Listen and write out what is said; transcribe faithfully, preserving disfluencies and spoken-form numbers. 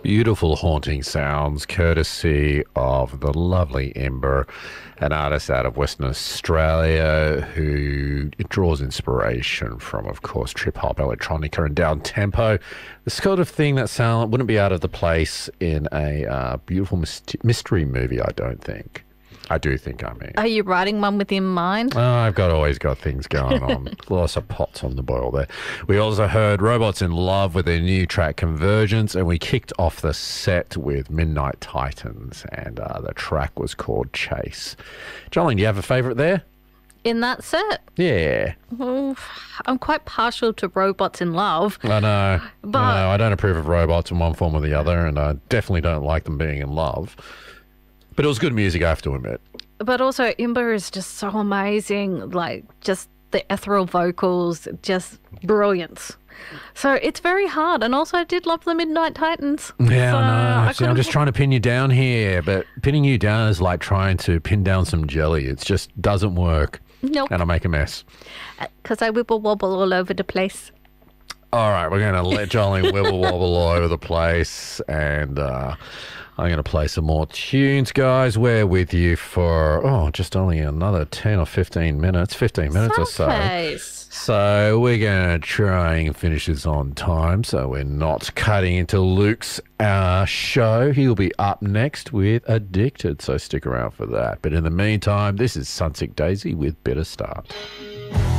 Beautiful, haunting sounds, courtesy of the lovely Ember, an artist out of Western Australia who draws inspiration from, of course, trip-hop, electronica and down-tempo. The sort of thing that sound wouldn't be out of the place in a uh, beautiful myst- mystery movie, I don't think. I do think, I mean. Are you writing one with in mind? Oh, I've got always got things going on. Lots of pots on the boil there. We also heard Robots in Love with their new track Convergence, and we kicked off the set with Midnight Titans, and uh, the track was called Chase. Jolene, do you have a favourite there? In that set? Yeah. Well, I'm quite partial to Robots in Love. I know. But I know. I don't approve of robots in one form or the other, and I definitely don't like them being in love. But it was good music, I have to admit. But also, Ember is just so amazing. Like, just the ethereal vocals, just brilliance. So it's very hard. And also, I did love the Midnight Titans. Yeah, so I know. I See, I'm just trying to pin you down here, but pinning you down is like trying to pin down some jelly. It just doesn't work. Nope. And I'll make a mess. Because I wibble wobble all over the place. All right, we're going to let Jolene wibble wobble all over the place, and uh, I'm going to play some more tunes, guys. We're with you for, oh, just only another ten or fifteen minutes, fifteen minutes or so. Sunface. So we're going to try and finish this on time, so we're not cutting into Luke's uh, show. He'll be up next with Addicted, so stick around for that. But in the meantime, this is Sunsick Daisy with Better Start.